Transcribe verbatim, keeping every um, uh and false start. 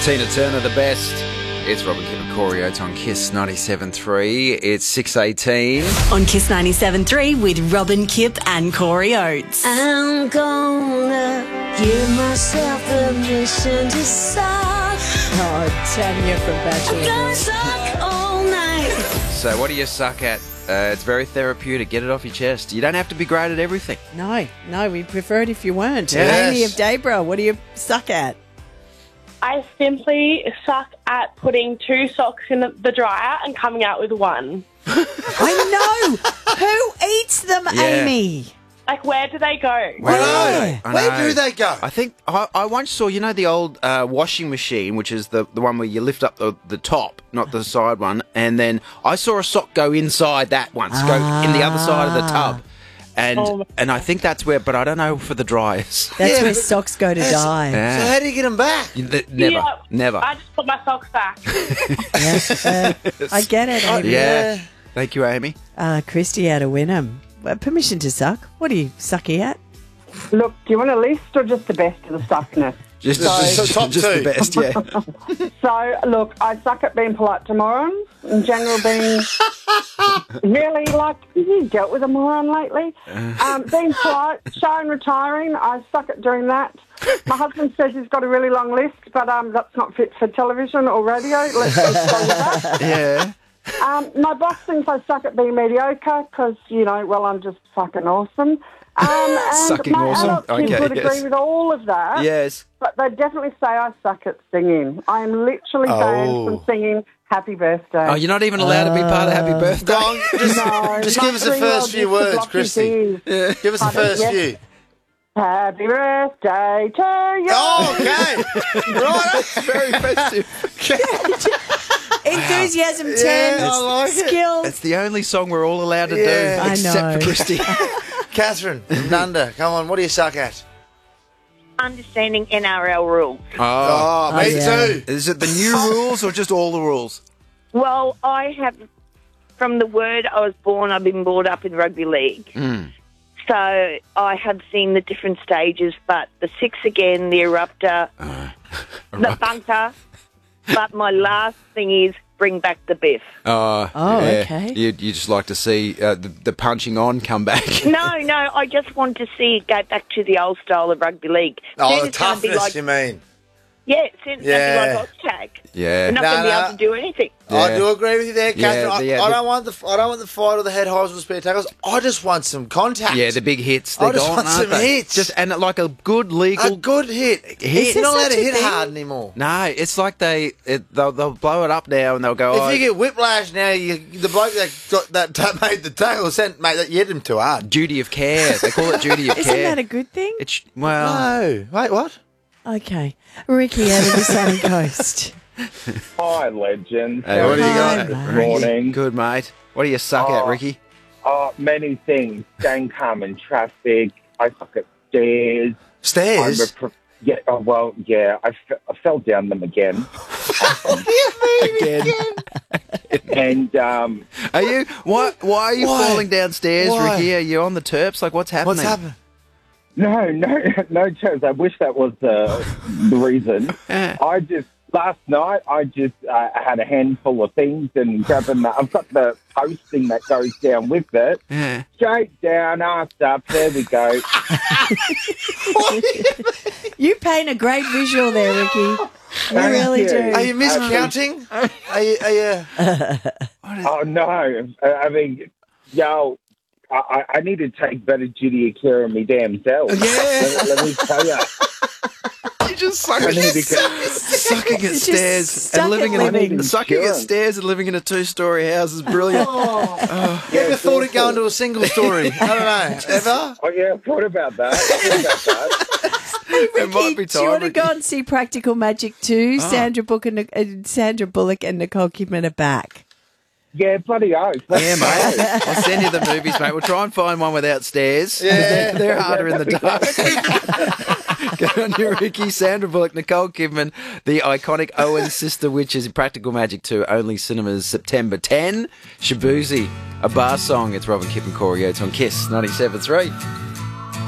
Tina Turner, the best. It's Robin Kipp and Corey Oates on Kiss ninety-seven point three. It's six eighteen. On Kiss ninety-seven point three with Robin Kipp and Corey Oates. I'm gonna give myself permission to suck. Oh, Tanya from Bachelor. I'm gonna suck all night. So what do you suck at? Uh, it's very therapeutic. Get it off your chest. You don't have to be great at everything. No, no, we prefer it if you weren't. Yes. Amy of Daybra, what do you suck at? I simply suck at putting two socks in the dryer and coming out with one. I know! Who eats them, Yeah. Amy? Like, where do they go? Where Yeah. I Where know. do they go? I think I, I once saw, you know, the old uh, washing machine, which is the, the one where you lift up the, the top, not the side one, and then I saw a sock go inside that once, go in the other side of the tub. And Oh my and I think that's where, but I don't know for the dryers. That's Yeah, where but- socks go to Yes. die. Yeah. So how do you get them back? You- th- never, Yeah, never. I just put my socks back. Yeah, uh, I get it, Amy. yeah. Thank you, Amy. Uh, Christy out of Wynnum. Uh, permission to suck. What are you sucky at? Look, do you want a list or just the best of the stuckness? Just, So- just, top just two. the best, yeah. So, look, I suck at being polite to morons. In general, being really, like, have you dealt with a moron lately? Um, being polite, shy and retiring, I suck at doing that. My husband says he's got a really long list, but um, that's not fit for television or radio. Let's just go with that. Yeah. Um, my boss thinks I suck at being mediocre because, you know, well, I'm just fucking awesome. Um, and Sucking my awesome? adult kids Okay, would yes. agree with all of that. Yes. But they definitely say I suck at singing. I am literally banned Oh. from singing Happy Birthday. Oh, you're not even allowed to be part of Happy Birthday? Go on, just, No, just my give us the three-year-old first few used to words, block his Christy. ears. Yeah. Give us the Pardon? first Yes. few. Happy birthday to you. Oh, okay. Right. Very festive. Enthusiasm Yeah, ten. I like it. Skills. It's the only song we're all allowed to Yeah. do, I except know. for Christy. Catherine from Nunda, come on, what do you suck at? Understanding N R L rules. Oh. Oh, me yeah. too. Is it the new rules or just all the rules? Well, I have, from the word I was born, I've been brought up in rugby league. Mm. So I have seen the different stages, but the six again, the eruptor, the bunker. But my last thing is bring back the biff. Oh, Oh, yeah. okay. You, you just like to see uh, the, the punching on come back. No, no, I just want to see it go back to the old style of rugby league. Oh, Soon the it's gonna be toughness, like, you mean? yeah, soon it's Yeah. going to be like Oztag. Yeah. We're not No, going to be no. able to do anything. I Yeah. do agree with you there, Yeah, Catherine. I, the- yeah, I the- don't want the I don't want the fight or the head highs or the spear tackles. I just want some contact. Yeah, the big hits. I They're just gone, want aren't some they? hits. Just and like a good legal a good hit. hit. You're not allowed such to a hit thing? hard anymore. No, it's like they it, they'll, they'll blow it up now and they'll go. If oh, you get whiplash now, you, the bloke that got that ta- made the tackle sent mate that you hit him too hard. duty of care. They call it duty of Isn't care. that a good thing? It's well. No, wait, what? Okay. Ricky out of the Sunny Coast. Hi, legends. Hey, what do you Hi, got? mate. Good morning. Good, mate. What do you suck at, Oh. Ricky? Uh, many things. Staying calm in traffic. I suck at stairs. I'm Stairs. a pro- yeah, oh, well, yeah. I, f- I fell down them again. Again. and um, Are you? Why? Why are you Why? falling downstairs, Why? Ricky? Are you on the terps? Like, what's happening? What's happening? no, no, no chance. I wish that was the, the reason. Yeah. I just, last night, I just uh, had a handful of things and grabbing the, I've got the posting that goes down with it. Yeah. Straight down, ass up. There we go. You paint a great visual there, Ricky. You Thank really you. do. Are you miscounting? Are you? Are you? Oh no! I I mean, yo, I, I I need to take better duty of care of me damn self. Yeah. Let, let me tell you. You just I sucking, need to get, sucking at Just stairs stuck and living at in living. a, sucking at Insurance. stairs and living in a two-story house is brilliant. You ever thought of going to a single story? I don't know. Ever? oh yeah, I thought about that. I thought about that. It might be Ricky, do you want to time. go and see Practical Magic two? Sandra, Bullock and, uh, Sandra Bullock and Nicole Kidman are back. Yeah, bloody oath. Yeah, mate. I'll send you the movies, mate. We'll try and find one without stairs. Yeah. They're, they're harder in the dark. Go on to Ricky, Sandra Bullock, Nicole Kidman, the iconic Owen sister witches in Practical Magic two, only cinemas September tenth. Shabuzi, a bar song. It's Robin Kipp and Corey Oates on Kiss ninety-seven point three.